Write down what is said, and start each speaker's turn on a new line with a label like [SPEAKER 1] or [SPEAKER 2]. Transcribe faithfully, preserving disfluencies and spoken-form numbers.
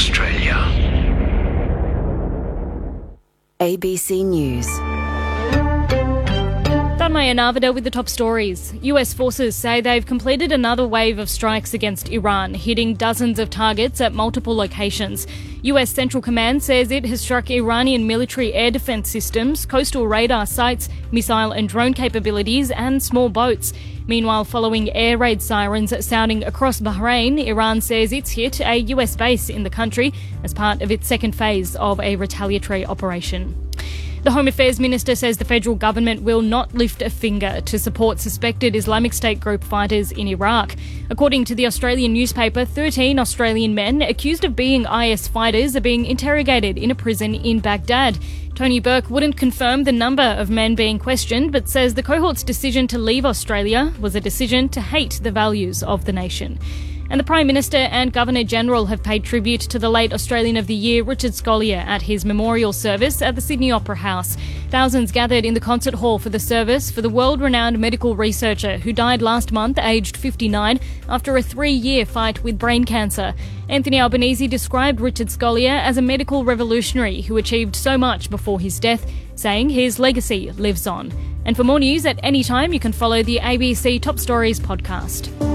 [SPEAKER 1] Australia.
[SPEAKER 2] A B C News.
[SPEAKER 3] Tanmaya Narvada with the top stories. U S forces say they've completed another wave of strikes against Iran, hitting dozens of targets at multiple locations. U S Central Command says it has struck Iranian military air defence systems, coastal radar sites, missile and drone capabilities and small boats. Meanwhile, following air raid sirens sounding across Bahrain, Iran says it's hit a U S base in the country as part of its second phase of a retaliatory operation. The Home Affairs Minister says the federal government will not lift a finger to support suspected Islamic State group fighters in Iraq. According to the Australian newspaper, thirteen Australian men accused of being I S fighters are being interrogated in a prison in Baghdad. Tony Burke wouldn't confirm the number of men being questioned, but says the cohort's decision to leave Australia was a decision to hate the values of the nation. And the Prime Minister and Governor-General have paid tribute to the late Australian of the Year, Richard Scolyer, at his memorial service at the Sydney Opera House. Thousands gathered in the concert hall for the service for the world-renowned medical researcher who died last month, aged fifty-nine, after a three-year fight with brain cancer. Anthony Albanese described Richard Scolyer as a medical revolutionary who achieved so much before his death, saying his legacy lives on. And for more news at any time, you can follow the A B C Top Stories podcast.